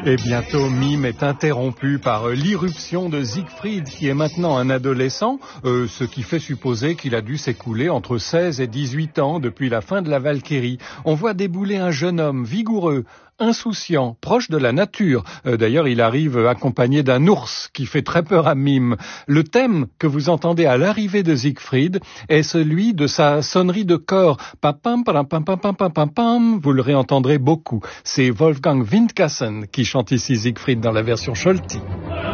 Et bientôt, Mime est interrompu par l'irruption de Siegfried, qui est maintenant un adolescent, ce qui fait supposer qu'il a dû s'écouler entre 16 et 18 ans depuis la fin de la Valkyrie. On voit débouler un jeune homme vigoureux, insouciant, proche de la nature. D'ailleurs, il arrive accompagné d'un ours qui fait très peur à Mime. Le thème que vous entendez à l'arrivée de Siegfried est celui de sa sonnerie de cor. Papam, pam, pam, pam, pam, pam, pam. Vous le réentendrez beaucoup. C'est Wolfgang Windkassen qui chante ici Siegfried dans la version Scholti.